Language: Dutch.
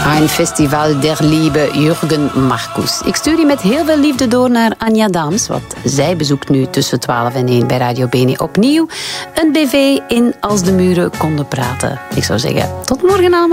Een festival der Liebe, Jurgen Marcus. Ik stuur je met heel veel liefde door naar Anja Daams, want zij bezoekt nu tussen 12 en 1 bij Radio Beni opnieuw een BV in Als de Muren Konden Praten. Ik zou zeggen, tot morgen allemaal.